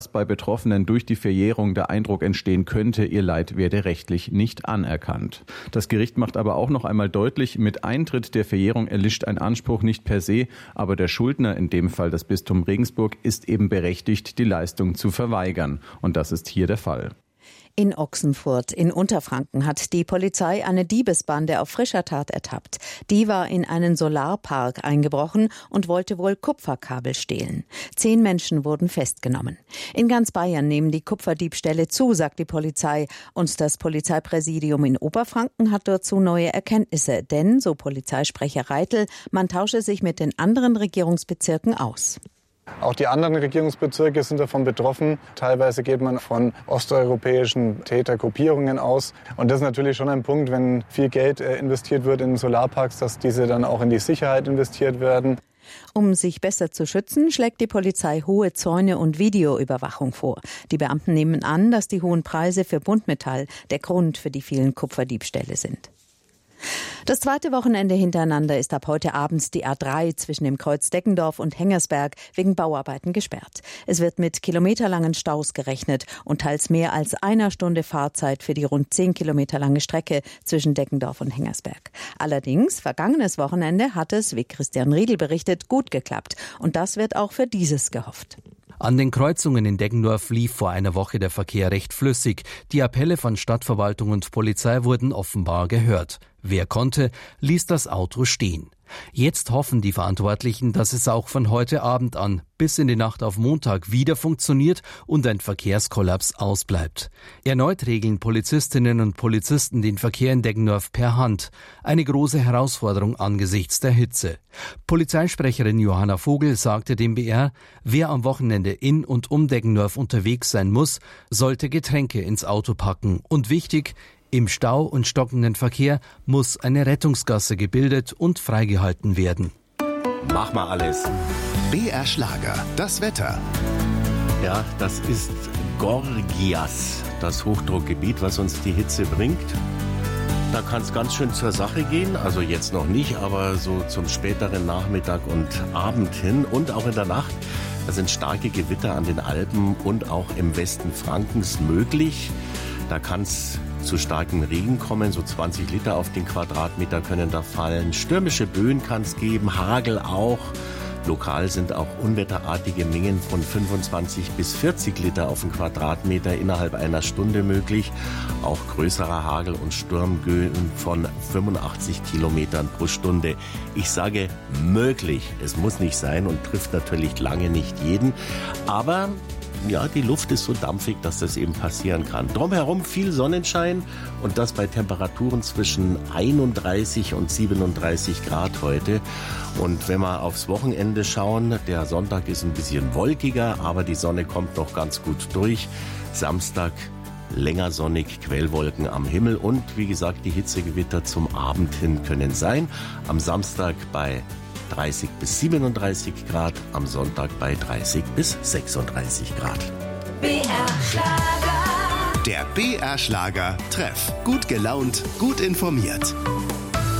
Bei Betroffenen durch die Verjährung der Eindruck entstehen könnte, ihr Leid werde rechtlich nicht anerkannt. Das Gericht macht aber auch noch einmal deutlich, mit Eintritt der Verjährung erlischt ein Anspruch nicht per se, aber der Schuldner, in dem Fall das Bistum Regensburg, ist eben berechtigt, die Leistung zu verweigern. Und das ist hier der Fall. In Ochsenfurt in Unterfranken hat die Polizei eine Diebesbande auf frischer Tat ertappt. Die war in einen Solarpark eingebrochen und wollte wohl Kupferkabel stehlen. 10 Menschen wurden festgenommen. In ganz Bayern nehmen die Kupferdiebstähle zu, sagt die Polizei. Und das Polizeipräsidium in Oberfranken hat dazu neue Erkenntnisse. Denn, so Polizeisprecher Reitel, man tausche sich mit den anderen Regierungsbezirken aus. Auch die anderen Regierungsbezirke sind davon betroffen. Teilweise geht man von osteuropäischen Tätergruppierungen aus. Und das ist natürlich schon ein Punkt, wenn viel Geld investiert wird in Solarparks, dass diese dann auch in die Sicherheit investiert werden. Um sich besser zu schützen, schlägt die Polizei hohe Zäune und Videoüberwachung vor. Die Beamten nehmen an, dass die hohen Preise für Buntmetall der Grund für die vielen Kupferdiebstähle sind. Das zweite Wochenende hintereinander ist ab heute Abend die A3 zwischen dem Kreuz Deggendorf und Hengersberg wegen Bauarbeiten gesperrt. Es wird mit kilometerlangen Staus gerechnet und teils mehr als einer Stunde Fahrzeit für die rund 10 Kilometer lange Strecke zwischen Deggendorf und Hengersberg. Allerdings, vergangenes Wochenende hat es, wie Christian Riedl berichtet, gut geklappt. Und das wird auch für dieses gehofft. An den Kreuzungen in Deggendorf lief vor einer Woche der Verkehr recht flüssig. Die Appelle von Stadtverwaltung und Polizei wurden offenbar gehört. Wer konnte, ließ das Auto stehen. Jetzt hoffen die Verantwortlichen, dass es auch von heute Abend an bis in die Nacht auf Montag wieder funktioniert und ein Verkehrskollaps ausbleibt. Erneut regeln Polizistinnen und Polizisten den Verkehr in Deggendorf per Hand. Eine große Herausforderung angesichts der Hitze. Polizeisprecherin Johanna Vogel sagte dem BR, wer am Wochenende in und um Deggendorf unterwegs sein muss, sollte Getränke ins Auto packen. Und wichtig, im Stau und stockenden Verkehr muss eine Rettungsgasse gebildet und freigehalten werden. Mach mal alles. BR Schlager, das Wetter. Ja, das ist Gorgias, das Hochdruckgebiet, was uns die Hitze bringt. Da kann es ganz schön zur Sache gehen, also jetzt noch nicht, aber so zum späteren Nachmittag und Abend hin und auch in der Nacht. Da sind starke Gewitter an den Alpen und auch im Westen Frankens möglich. Da kann es zu starken Regen kommen, so 20 Liter auf den Quadratmeter können da fallen. Stürmische Böen kann es geben, Hagel auch. Lokal sind auch unwetterartige Mengen von 25 bis 40 Liter auf den Quadratmeter innerhalb einer Stunde möglich. Auch größerer Hagel und Sturmböen von 85 Kilometern pro Stunde. Ich sage möglich, es muss nicht sein und trifft natürlich lange nicht jeden. Aber ja, die Luft ist so dampfig, dass das eben passieren kann. Drumherum viel Sonnenschein und das bei Temperaturen zwischen 31 und 37 Grad heute. Und wenn wir aufs Wochenende schauen, der Sonntag ist ein bisschen wolkiger, aber die Sonne kommt noch ganz gut durch. Samstag länger sonnig, Quellwolken am Himmel und wie gesagt, die Hitzegewitter zum Abend hin können sein. Am Samstag bei 30 bis 37 Grad, am Sonntag bei 30 bis 36 Grad. BR Schlager. Der BR Schlager Treff. Gut gelaunt, gut informiert.